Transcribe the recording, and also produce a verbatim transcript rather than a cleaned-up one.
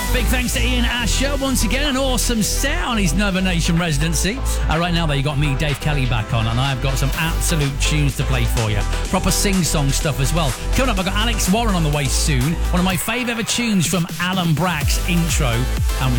Big thanks to Ian Asher. Once again, an awesome set on his Nova Nation residency. Uh, right now, though, you got me, Dave Kelly, back on, and I've got some absolute tunes to play for you. Proper sing-song stuff as well. Coming up, I've got Alex Warren on the way soon. One of my favourite ever tunes from Alan Brack's intro. And